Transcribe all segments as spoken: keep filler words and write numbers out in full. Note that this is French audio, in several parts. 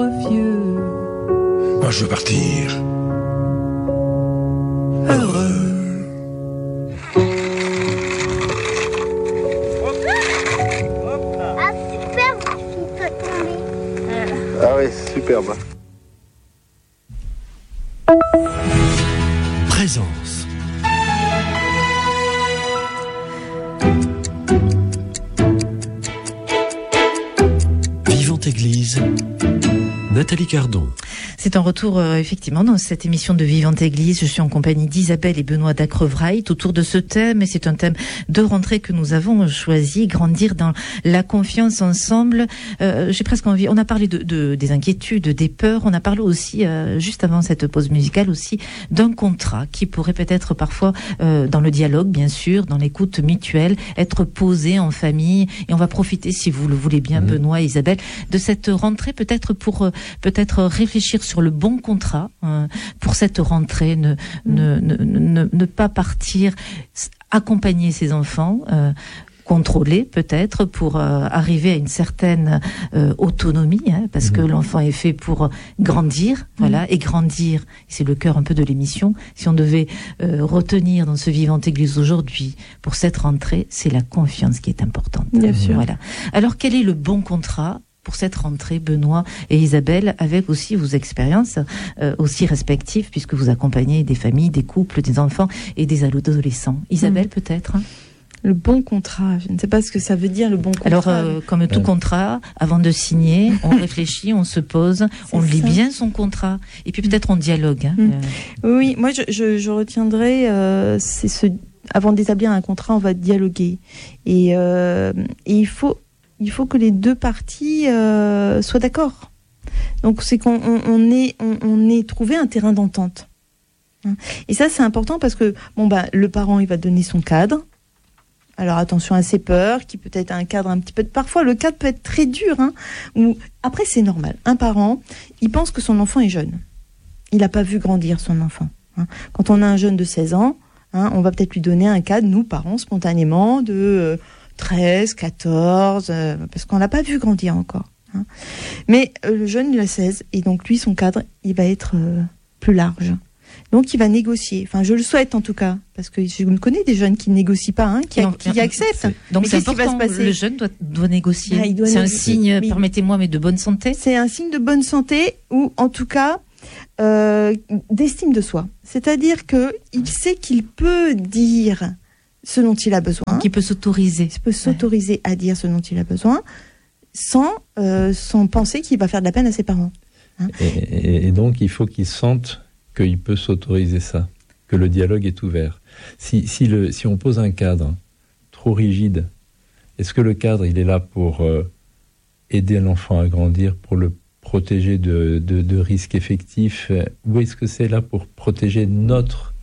Moi, je veux partir. Heureux. Ah, superbe, il peut tomber. Ah oui, superbe. Présence. Vivante Église, Nathalie Cardon. C'est un retour euh, effectivement dans cette émission de Vivante Église. Je suis en compagnie d'Isabelle et Benoît d'Acrevraille autour de ce thème, et c'est un thème de rentrée que nous avons choisi, grandir dans la confiance ensemble. Euh, j'ai presque envie, on a parlé de, de des inquiétudes, des peurs, on a parlé aussi euh, juste avant cette pause musicale aussi d'un contrat qui pourrait peut-être parfois euh, dans le dialogue bien sûr, dans l'écoute mutuelle, être posé en famille, et on va profiter, si vous le voulez bien, mmh. Benoît et Isabelle, de cette rentrée peut-être pour euh, peut-être réfléchir sur le bon contrat euh, pour cette rentrée, ne, mmh. ne, ne, ne, ne pas partir, accompagner ses enfants, euh, contrôler peut-être pour euh, arriver à une certaine euh, autonomie, hein, parce mmh. que l'enfant est fait pour grandir, voilà, mmh. et grandir, c'est le cœur un peu de l'émission. Si on devait euh, retenir dans ce Vivante Église aujourd'hui pour cette rentrée, c'est la confiance qui est importante. Bien sûr. Voilà. Alors quel est le bon contrat pour cette rentrée, Benoît et Isabelle, avec aussi vos expériences euh, aussi respectives, puisque vous accompagnez des familles, des couples, des enfants et des adolescents. Isabelle, mmh. peut-être hein? Le bon contrat, je ne sais pas ce que ça veut dire, le bon contrat. Alors, euh, comme tout contrat, avant de signer, on réfléchit, on se pose, c'est on ça. lit bien son contrat, et puis peut-être on dialogue. Hein. Mmh. Euh... Oui, moi je, je, je retiendrai, euh, c'est ce, avant d'établir un contrat, on va dialoguer. Et, euh, et il faut... il faut que les deux parties euh, soient d'accord. Donc c'est qu'on on, on ait, on, on ait trouvé un terrain d'entente. Et ça c'est important parce que bon bah le parent il va donner son cadre. Alors attention à ses peurs, qui peut être un cadre un petit peu. Parfois le cadre peut être très dur. Hein, où, après c'est normal. Un parent, il pense que son enfant est jeune. Il n'a pas vu grandir son enfant. Hein. Quand on a un jeune de seize ans, hein, on va peut-être lui donner un cadre, nous parents spontanément de euh, treize, quatorze, euh, parce qu'on l'a pas vu grandir encore. Hein. Mais euh, le jeune, il a seize, et donc lui, son cadre, il va être euh, plus large. Donc il va négocier. Enfin, je le souhaite en tout cas, parce que je connais des jeunes qui ne négocient pas, hein, qui, a, qui acceptent. Donc mais c'est important, va se passer le jeune doit, doit négocier. Ah, doit c'est négocier. Un signe, mais, permettez-moi, mais de bonne santé. C'est un signe de bonne santé, ou en tout cas euh, d'estime de soi. C'est-à-dire qu'il sait qu'il peut dire ce dont il a besoin. Qui peut s'autoriser. Il peut s'autoriser ouais. à dire ce dont il a besoin sans, euh, sans penser qu'il va faire de la peine à ses parents. Hein. Et, et donc, il faut qu'il sente qu'il peut s'autoriser ça, que le dialogue est ouvert. Si, si, le, si on pose un cadre trop rigide, est-ce que le cadre, il est là pour euh, aider l'enfant à grandir, pour le protéger de, de, de risques effectifs, ou est-ce que c'est là pour protéger notre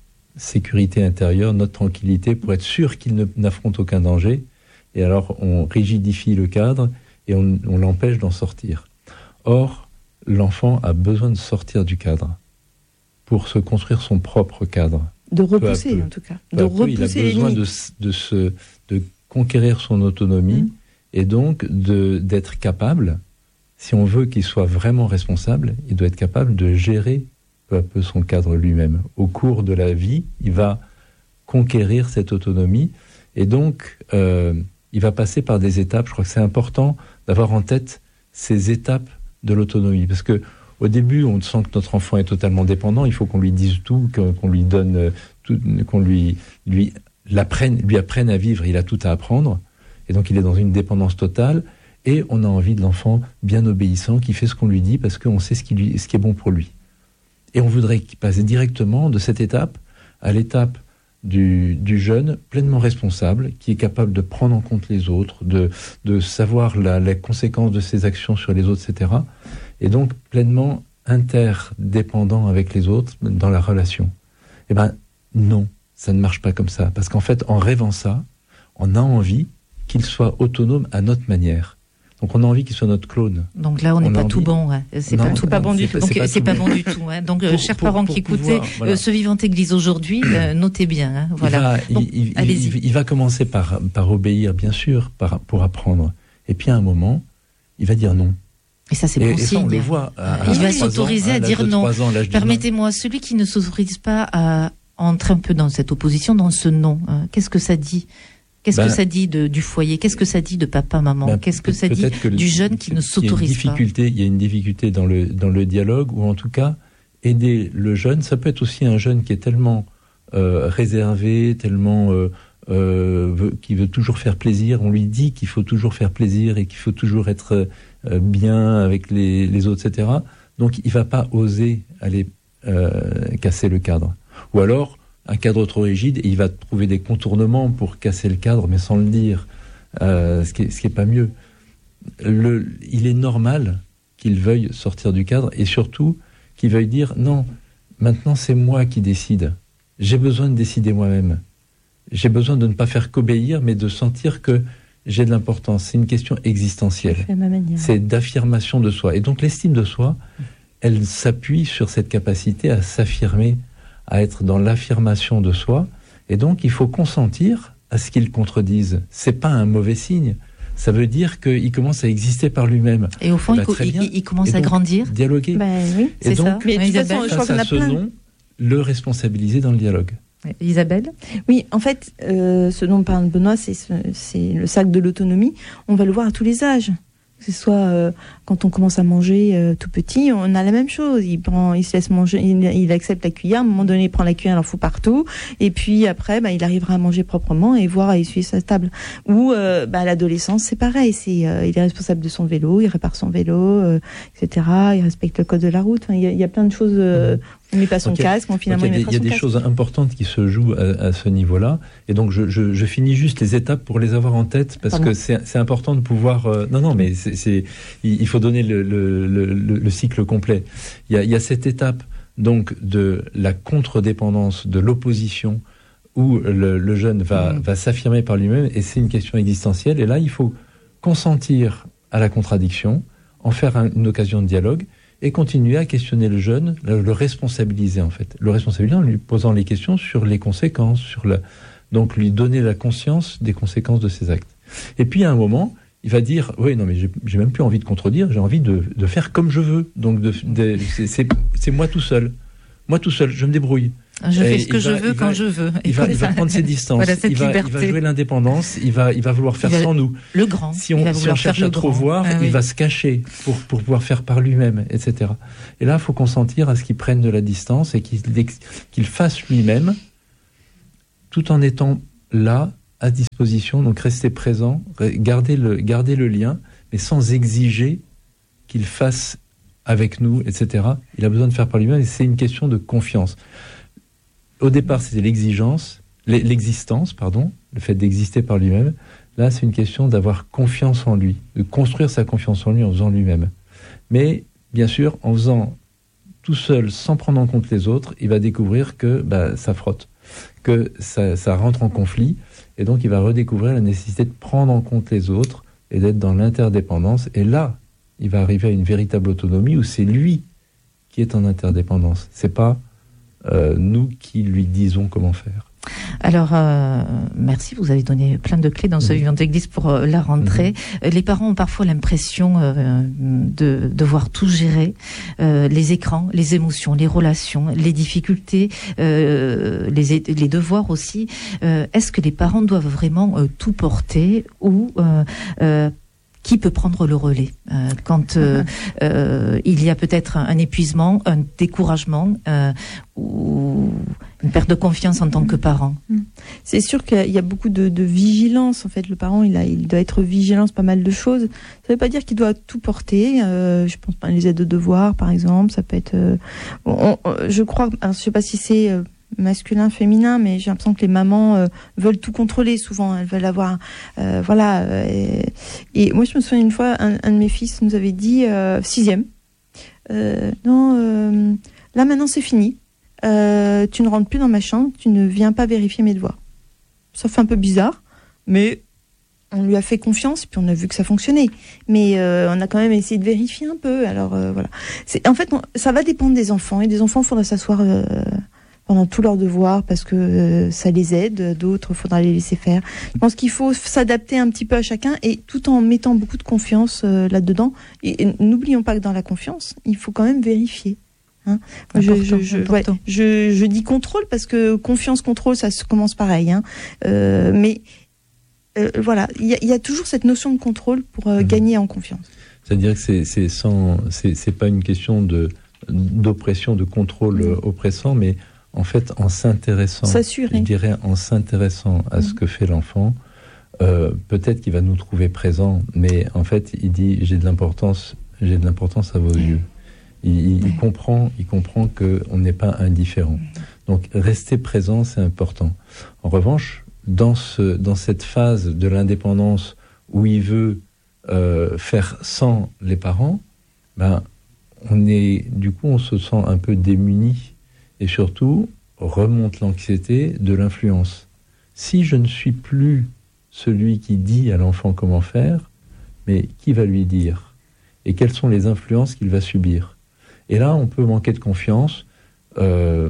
sécurité intérieure, notre tranquillité, pour être sûr qu'il ne, n'affronte aucun danger, et alors on rigidifie le cadre et on, on l'empêche d'en sortir. Or, l'enfant a besoin de sortir du cadre pour se construire son propre cadre. De repousser, en tout cas. De repousser il a besoin de, de, se, de conquérir son autonomie mmh. et donc de, d'être capable, si on veut qu'il soit vraiment responsable, il doit être capable de gérer peu à peu son cadre lui-même. Au cours de la vie, il va conquérir cette autonomie et donc euh, il va passer par des étapes. Je crois que c'est important d'avoir en tête ces étapes de l'autonomie, parce que au début, on sent que notre enfant est totalement dépendant. Il faut qu'on lui dise tout, qu'on lui donne tout, qu'on lui lui l'apprenne, lui apprenne à vivre. Il a tout à apprendre, et donc il est dans une dépendance totale. Et on a envie de l'enfant bien obéissant, qui fait ce qu'on lui dit parce qu'on sait ce qui lui, ce qui est bon pour lui. Et on voudrait qu'il passe directement de cette étape à l'étape du, du jeune pleinement responsable, qui est capable de prendre en compte les autres, de, de savoir la, les conséquences de ses actions sur les autres, et cetera. Et donc pleinement interdépendant avec les autres dans la relation. Eh ben non, ça ne marche pas comme ça. Parce qu'en fait, en rêvant ça, on a envie qu'il soit autonome à notre manière. Donc on a envie qu'il soit notre clone. Donc là, on n'est pas tout bon. Hein. C'est non, pas tout pas bon du tout. Donc c'est pas bon du tout. Hein. Donc, pour, chers pour, parents pour qui écoutez voilà. euh, ce Vivante Église aujourd'hui, euh, notez bien. Hein. Voilà. Il va, donc, il, allez-y. Il, il va commencer par par obéir, bien sûr, par, pour apprendre. Et puis à un moment, il va dire non. Et ça, c'est et, bon et ça, signe. on le voit. À, Il à va trois s'autoriser ans, à, à dire l'âge de non. trois ans, à l'âge du Permettez-moi, celui qui ne s'autorise pas à entrer un peu dans cette opposition, dans ce non, hein, qu'est-ce que ça dit? Qu'est-ce ben, que ça dit de, du foyer? Qu'est-ce que ça dit de papa, maman? ben, Qu'est-ce que ça dit que le, du jeune qui ne s'autorise il y a une difficulté, pas? Il y a une difficulté dans le, dans le dialogue, ou en tout cas, aider le jeune. Ça peut être aussi un jeune qui est tellement euh, réservé, tellement euh, euh, veut, qui veut toujours faire plaisir. On lui dit qu'il faut toujours faire plaisir et qu'il faut toujours être euh, bien avec les, les autres, et cetera. Donc, il va pas oser aller euh, casser le cadre. Ou alors, un cadre trop rigide, et il va trouver des contournements pour casser le cadre, mais sans le dire, euh, ce qui est, ce qui est pas mieux. Le, il est normal qu'il veuille sortir du cadre, et surtout qu'il veuille dire non, maintenant c'est moi qui décide. J'ai besoin de décider moi-même. J'ai besoin de ne pas faire qu'obéir, mais de sentir que j'ai de l'importance. C'est une question existentielle. C'est d'affirmation de soi. Et donc l'estime de soi, elle s'appuie sur cette capacité à s'affirmer, à être dans l'affirmation de soi, et donc il faut consentir à ce qu'il contredise. C'est pas un mauvais signe. Ça veut dire qu'il commence à exister par lui-même. Et au fond, bah, il, il, il commence et à donc, grandir. Dialoguer. Ben, oui, et c'est donc, ça. Mais de toute façon, je crois qu'on a ce plein. nom, le responsabiliser dans le dialogue. Isabelle? Oui, en fait, euh, ce dont parle Benoît, c'est, ce, c'est le sac de l'autonomie. On va le voir à tous les âges. Que ce soit euh, quand on commence à manger euh, tout petit, on a la même chose. Il prend, il se laisse manger, il, il accepte la cuillère. À un moment donné, il prend la cuillère, il en fout partout. Et puis après, bah, il arrivera à manger proprement et voir à essuyer sa table. Ou euh, bah, à l'adolescence, c'est pareil. C'est, euh, il est responsable de son vélo, il répare son vélo, euh, et cetera. Il respecte le code de la route. Enfin, il y a, il y a plein de choses. Euh, on met pas son donc, casque, on finalement il, il y a des, il y a des casque. choses importantes qui se jouent à, à ce niveau-là. Et donc je, je, je finis juste les étapes pour les avoir en tête parce Pardon. que c'est, c'est important de pouvoir. Euh, non, non, mais c'est, c'est, il faut donner le, le, le, le cycle complet. Il y a, il y a cette étape donc de la contre-dépendance, de l'opposition, où le, le jeune va, mmh. va s'affirmer par lui-même, et c'est une question existentielle. Et là, il faut consentir à la contradiction, en faire un, une occasion de dialogue, et continuer à questionner le jeune, le, le responsabiliser en fait. Le responsabiliser en lui posant les questions sur les conséquences, sur la, donc lui donner la conscience des conséquences de ses actes. Et puis à un moment, il va dire, oui, non mais j'ai, j'ai même plus envie de contredire, j'ai envie de, de faire comme je veux. Donc de, de, c'est, c'est, c'est moi tout seul. Moi tout seul, je me débrouille. Je et fais ce que je va, veux quand va, je veux. Il va, il va prendre ses distances. Voilà, il, va, il va jouer l'indépendance. Il va, il va vouloir faire va, sans nous. Le grand. Si on, si on cherche à trop voir, ah, il oui. va se cacher pour, pour pouvoir faire par lui-même, et cetera. Et là, il faut consentir à ce qu'il prenne de la distance et qu'il, qu'il fasse lui-même, tout en étant là, à disposition. Donc rester présent, garder le, garder le lien, mais sans exiger qu'il fasse avec nous, et cetera. Il a besoin de faire par lui-même, et c'est une question de confiance. Au départ, c'était l'exigence, l'existence, pardon, le fait d'exister par lui-même. Là, c'est une question d'avoir confiance en lui, de construire sa confiance en lui en faisant lui-même. Mais, bien sûr, en faisant tout seul, sans prendre en compte les autres, il va découvrir que bah, ça frotte, que ça, ça rentre en conflit, et donc il va redécouvrir la nécessité de prendre en compte les autres et d'être dans l'interdépendance. Et là, il va arriver à une véritable autonomie où c'est lui qui est en interdépendance. C'est pas Euh, nous qui lui disons comment faire. Alors, euh, merci, vous avez donné plein de clés dans ce mmh. Vivante Église pour euh, la rentrée. Mmh. Les parents ont parfois l'impression euh, de devoir tout gérer, euh, les écrans, les émotions, les relations, les difficultés, euh, les, les devoirs aussi. Euh, est-ce que les parents doivent vraiment euh, tout porter ou euh, euh, qui peut prendre le relais euh, quand euh, euh, il y a peut-être un, un épuisement, un découragement euh, ou une perte de confiance en tant que parent? C'est sûr qu'il y a beaucoup de, de vigilance. En fait, le parent, il, a, il doit être vigilant sur pas mal de choses. Ça ne veut pas dire qu'il doit tout porter. Euh, je pense pas les aides de devoirs, par exemple. Ça peut être. Euh, on, on, je crois. Alors, je sais pas si c'est euh, masculin, féminin, mais j'ai l'impression que les mamans euh, veulent tout contrôler souvent. Elles veulent avoir, euh, voilà. Euh, et, et moi, je me souviens une fois, un, un de mes fils nous avait dit euh, sixième. Euh, non, euh, là maintenant c'est fini. Euh, tu ne rentres plus dans ma chambre, tu ne viens pas vérifier mes devoirs. Ça fait un peu bizarre, mais on lui a fait confiance, puis on a vu que ça fonctionnait. Mais euh, on a quand même essayé de vérifier un peu. Alors euh, voilà. C'est, en fait, on, ça va dépendre des enfants. Et des enfants, il faudra s'asseoir. Euh, pendant tous leurs devoirs parce que euh, ça les aide, d'autres, il faudra les laisser faire. Je pense qu'il faut s'adapter un petit peu à chacun et tout en mettant beaucoup de confiance euh, là-dedans. Et, et n'oublions pas que dans la confiance, il faut quand même vérifier. Hein. Important, je, je, je, important. Ouais, je, je dis contrôle parce que confiance, contrôle, ça se commence pareil. Hein. Euh, mais euh, voilà, il y, y a toujours cette notion de contrôle pour euh, mmh. gagner en confiance. C'est-à-dire que c'est, c'est, sans, c'est, c'est pas une question de, d'oppression, de contrôle mmh. oppressant, mais en fait, en s'intéressant, S'assurer. je dirais en s'intéressant à mmh. ce que fait l'enfant, euh, peut-être qu'il va nous trouver présents, mais en fait, il dit j'ai de l'importance, j'ai de l'importance à vos yeux. Il, il, il comprend, il comprend que on n'est pas indifférent. Donc, rester présent, c'est important. En revanche, dans ce, dans cette phase de l'indépendance où il veut euh, faire sans les parents, ben, on est, du coup, on se sent un peu démuni. Et surtout, remonte l'anxiété de l'influence. Si je ne suis plus celui qui dit à l'enfant comment faire, mais qui va lui dire ? Et quelles sont les influences qu'il va subir ? Et là, on peut manquer de confiance euh,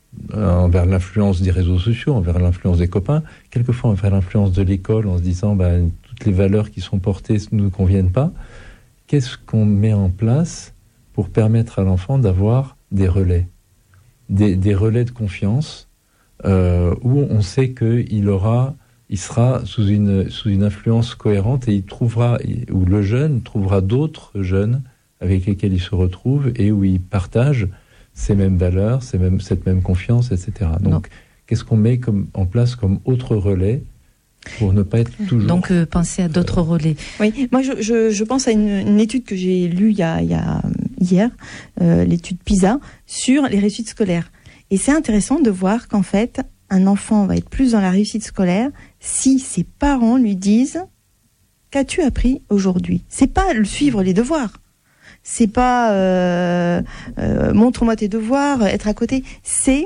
envers l'influence des réseaux sociaux, envers l'influence des copains, quelquefois envers l'influence de l'école, en se disant ben, toutes les valeurs qui sont portées ne nous conviennent pas. Qu'est-ce qu'on met en place pour permettre à l'enfant d'avoir des relais ? Des, des relais de confiance euh, où on sait qu'il aura, il sera sous une, sous une influence cohérente et il trouvera, où le jeune trouvera d'autres jeunes avec lesquels il se retrouve et où il partage ces mêmes valeurs, ces mêmes, cette même confiance, et cetera. Donc, non. Qu'est-ce qu'on met comme, en place comme autre relais pour ne pas être toujours... Donc, euh, penser à d'autres euh... relais. Oui, moi, je, je, je pense à une, une étude que j'ai lue il y a... Il y a... hier, euh, l'étude PISA, sur les réussites scolaires. Et c'est intéressant de voir qu'en fait, un enfant va être plus dans la réussite scolaire si ses parents lui disent « Qu'as-tu appris aujourd'hui ?» C'est pas le suivre les devoirs. C'est pas euh, euh, « Montre-moi tes devoirs », être à côté. C'est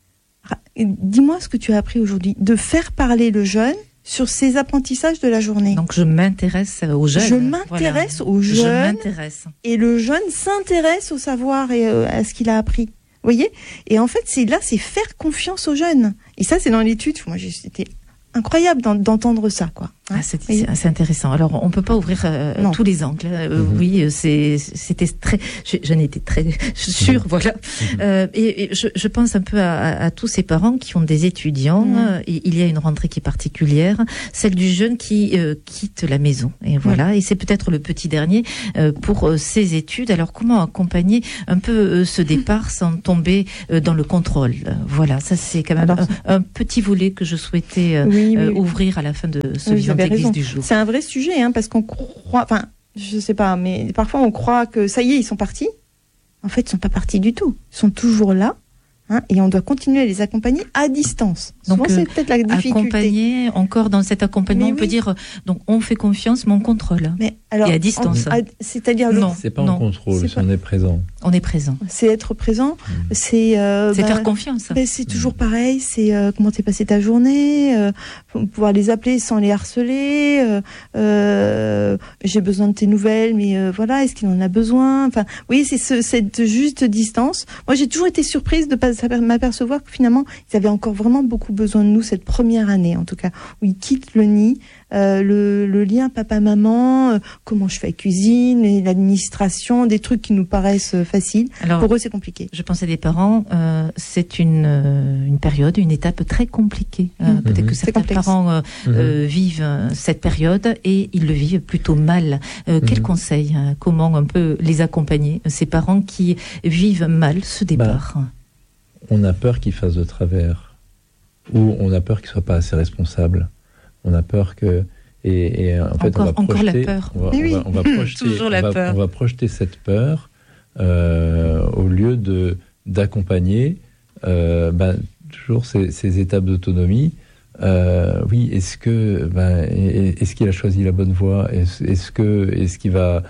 « Dis-moi ce que tu as appris aujourd'hui ». De faire parler le jeune sur ses apprentissages de la journée. Donc je m'intéresse aux jeunes. Je m'intéresse voilà. aux jeunes. Je m'intéresse. Et le jeune s'intéresse au savoir et euh, à ce qu'il a appris. Vous voyez ? Et en fait, c'est là, c'est faire confiance aux jeunes. Et ça, c'est dans l'étude. Moi, j'ai, c'était incroyable d'en, d'entendre ça, quoi. Hein, ah, c'est, c'est, c'est intéressant. Alors, on peut pas ouvrir euh, tous les angles. Euh, mm-hmm. Oui, c'est, c'était très. J'en étais très sûre, mm-hmm. voilà. Mm-hmm. Euh, et, et je, je pense un peu à, à, à tous ces parents qui ont des étudiants. Mm-hmm. Et il y a une rentrée qui est particulière, celle du jeune qui euh, quitte la maison. Et voilà. Mm-hmm. Et c'est peut-être le petit dernier euh, pour euh, ses études. Alors, comment accompagner un peu euh, ce départ sans tomber euh, dans le contrôle ? Voilà, ça c'est quand même Alors, un, un petit volet que je souhaitais euh, oui, oui, euh, oui. ouvrir à la fin de ce oui, Vivante Église du jour. C'est un vrai sujet, hein, parce qu'on croit, enfin, je sais pas, mais parfois on croit que ça y est, ils sont partis. En fait, ils sont pas partis du tout. Ils sont toujours là. Hein, et on doit continuer à les accompagner à distance. Donc, souvent, c'est peut-être la difficulté. Accompagner, encore dans cet accompagnement, mais on oui. peut dire, donc, on fait confiance, mais on contrôle. Mais alors, et à distance. On, à, c'est-à-dire, non, c'est pas non, en contrôle, c'est, c'est pas... on est présent. On est présent. C'est être présent, mmh. c'est... Euh, c'est bah, faire confiance. Bah, c'est toujours mmh. pareil, c'est euh, comment t'es passé ta journée, euh, pouvoir les appeler sans les harceler, euh, euh, j'ai besoin de tes nouvelles, mais euh, voilà, est-ce qu'il en a besoin ? Enfin, oui, c'est ce, cette juste distance. Moi, j'ai toujours été surprise de pas m'apercevoir que finalement, ils avaient encore vraiment beaucoup besoin de nous cette première année, en tout cas, où ils quittent le nid, euh, le, le lien papa-maman, euh, comment je fais la cuisine, et l'administration, des trucs qui nous paraissent euh, faciles. Alors, pour eux, c'est compliqué. Je pense à des parents, euh, c'est une, euh, une période, une étape très compliquée. Euh, mmh. Peut-être que certains parents euh, mmh. euh, vivent euh, cette période et ils le vivent plutôt mal. Euh, mmh. Quel conseil, hein, comment un peu les accompagner, ces parents qui vivent mal ce départ ? Bah. On a peur qu'il fasse de travers, ou on a peur qu'il soit pas assez responsable. On a peur que et, et en fait encore, on va encore projeter, la peur. On va, oui. on va, on va projeter, Toujours la on va, peur. On va projeter cette peur euh, au lieu de d'accompagner euh, ben, toujours ces, ces étapes d'autonomie. Euh, oui, est-ce que ben, est-ce qu'il a choisi la bonne voie ? Est-ce, est-ce que est-ce qu'il va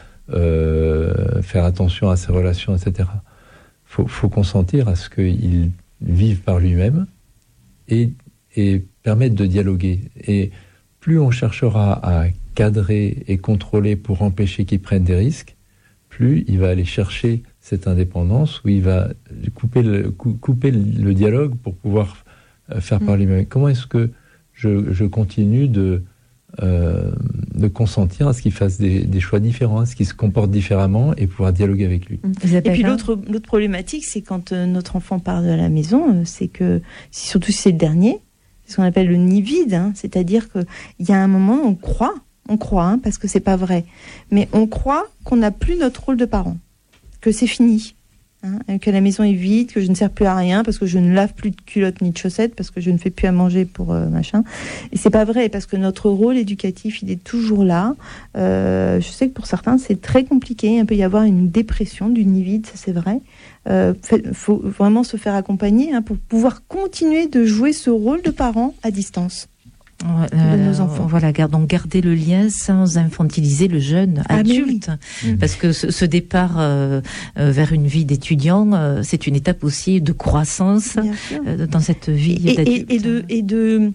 euh, faire attention à ses relations, et cetera. Faut, faut consentir à ce qu'il vive par lui-même et, et permettre de dialoguer. Et plus on cherchera à cadrer et contrôler pour empêcher qu'il prenne des risques, plus il va aller chercher cette indépendance, où il va couper le, couper le dialogue pour pouvoir faire parler. Mmh. Comment est-ce que je, je continue de, euh, de consentir à ce qu'il fasse des, des choix différents, à ce qu'il se comporte différemment et pouvoir dialoguer avec lui. Mmh. Et puis l'autre, l'autre problématique, c'est quand euh, notre enfant part de la maison, euh, c'est que, surtout si c'est le dernier, c'est ce qu'on appelle le nid vide, hein, c'est-à-dire qu'il y a un moment où on croit, on croit, hein, parce que c'est pas vrai, mais on croit qu'on n'a plus notre rôle de parent, que c'est fini. Hein, que la maison est vide, que je ne sers plus à rien parce que je ne lave plus de culottes ni de chaussettes, parce que je ne fais plus à manger pour euh, machin. Et c'est pas vrai, parce que notre rôle éducatif, il est toujours là. Euh, je sais que pour certains, c'est très compliqué. Il peut y avoir une dépression du nid vide, ça c'est vrai. Il euh, faut vraiment se faire accompagner, hein, pour pouvoir continuer de jouer ce rôle de parent à distance. Euh, de nos enfants. Voilà, donc garder le lien sans infantiliser le jeune ah adulte, oui. Parce que ce, ce départ euh, euh, vers une vie d'étudiant, euh, c'est une étape aussi de croissance euh, dans cette vie et, d'adulte. Et, et de et de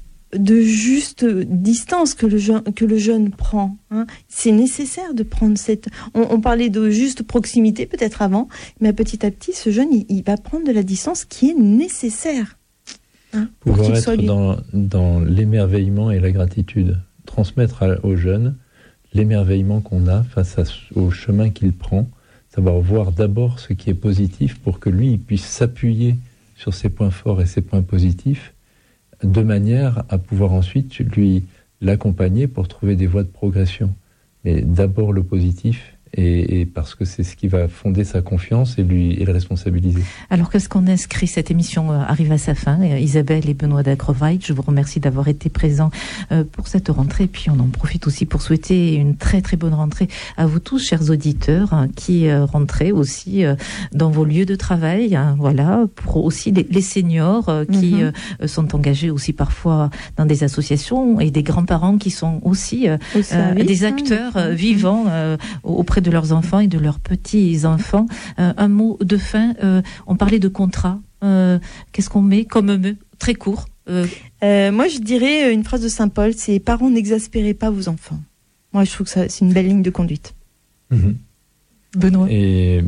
de juste distance que le jeune que le jeune prend. Hein. C'est nécessaire de prendre cette. On, on parlait de juste proximité peut-être avant, mais petit à petit, ce jeune il, il va prendre de la distance qui est nécessaire. Hein, pouvoir être dans, dans l'émerveillement et la gratitude, transmettre à, aux jeunes l'émerveillement qu'on a face à, au chemin qu'il prend, savoir voir d'abord ce qui est positif pour que lui il puisse s'appuyer sur ses points forts et ses points positifs, de manière à pouvoir ensuite lui l'accompagner pour trouver des voies de progression. Mais d'abord le positif, Et, et parce que c'est ce qui va fonder sa confiance et, lui, et le responsabiliser. Alors qu'est-ce qu'on inscrit? Cette émission arrive à sa fin. Isabelle et Benoît d'Acrevright, je vous remercie d'avoir été présents pour cette rentrée. Puis on en profite aussi pour souhaiter une très très bonne rentrée à vous tous, chers auditeurs, hein, qui rentrez aussi dans vos lieux de travail. Hein, voilà, pour aussi les, les seniors euh, qui mm-hmm. euh, sont engagés aussi parfois dans des associations, et des grands-parents qui sont aussi euh, euh, des acteurs hein. euh, vivants euh, auprès de leurs enfants et de leurs petits-enfants. Euh, un mot de fin, euh, on parlait de contrat. Euh, qu'est-ce qu'on met comme mot très court? euh... Euh, Moi, je dirais une phrase de Saint Paul, c'est « Parents, n'exaspérez pas vos enfants ». Moi, je trouve que ça, c'est une belle ligne de conduite. Mmh. Benoît? Et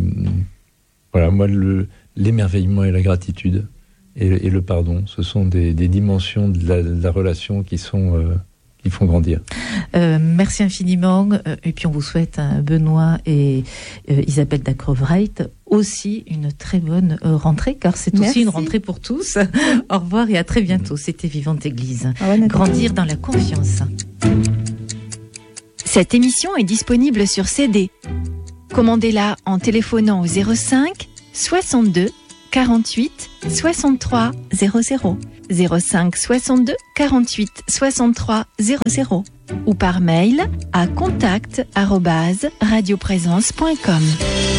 voilà, moi, le, l'émerveillement et la gratitude et, et le pardon, ce sont des, des dimensions de la, de la relation qui sont... Euh, qui font grandir. Euh, merci infiniment. Euh, et puis on vous souhaite, hein, Benoît et euh, Isabelle d'Acrevright, aussi une très bonne euh, rentrée, car c'est merci. Aussi une rentrée pour tous. Au revoir et à très bientôt. C'était Vivante Église. Ah ouais, grandir dans la confiance. Cette émission est disponible sur C D. Commandez-la en téléphonant au zéro cinq soixante-deux quarante-huit soixante-trois zéro zéro. zéro cinq soixante-deux quarante-huit soixante-trois zéro zéro ou par mail à contact arobase radioprésence point com.